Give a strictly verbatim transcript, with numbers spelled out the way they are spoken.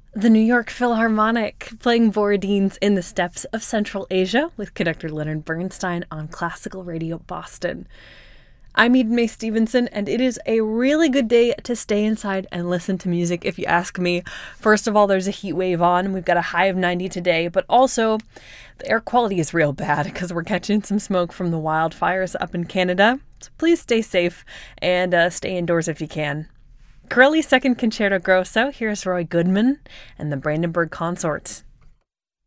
The New York Philharmonic playing Borodin's In the Steppes of Central Asia with conductor Leonard Bernstein on Classical Radio Boston. I'm Eden Mae Stevenson, and it is a really good day to stay inside and listen to music, if you ask me. First of all, there's a heat wave on, and we've got a high of ninety today, but also the air quality is real bad because we're catching some smoke from the wildfires up in Canada. So please stay safe and uh, stay indoors if you can. Corelli's Second Concerto Grosso, here's Roy Goodman and the Brandenburg Consorts.